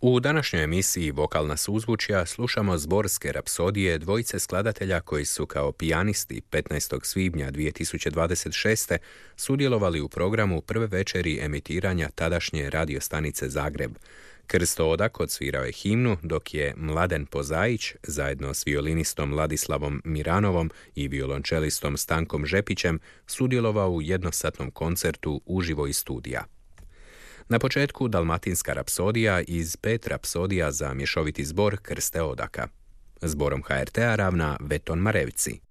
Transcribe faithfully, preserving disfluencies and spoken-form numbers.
U današnjoj emisiji Vokalna suzvučja slušamo zborske rapsodije dvojice skladatelja koji su kao pijanisti petnaestog svibnja dvije tisuće dvadeset šeste. sudjelovali u programu prve večeri emitiranja tadašnje radiostanice Zagreb. Krsto Odak odsvirao je himnu, dok je Mladen Pozaić, zajedno s violinistom Ladislavom Miranovom i violončelistom Stankom Žepićem, sudjelovao u jednosatnom koncertu uživo iz studija. Na početku dalmatinska rapsodija iz pet rapsodija za mješoviti zbor Krste Odaka. Zborom ha er te a ravna Veton Marevci.